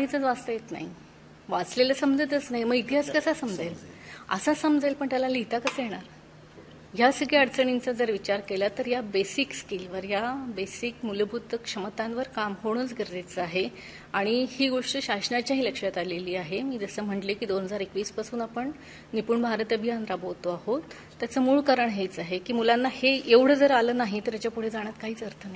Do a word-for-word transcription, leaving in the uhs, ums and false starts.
मराठीचंच वाचता येत नाही, वाचलेलं समजतच नाही, मग इतिहास कसा समजेल? असा समजेल पण त्याला लिहिता कसं येणार? ह्या सगळ्या अडचणींचा जर विचार केला तर या बेसिक स्किलवर, या बेसिक मूलभूत क्षमतांवर काम होणंच गरजेचं आहे. आणि ही गोष्ट शासनाच्याही लक्षात आलेली आहे. मी जसं म्हटले की दोन हजार एकवीस पासून आपण निपुण भारत अभियान राबवतो आहोत. त्याचं मूळ कारण हेच आहे की मुलांना हे एवढं जर आलं नाही तर याच्या पुढे जाण्यात काहीच अर्थ नाही.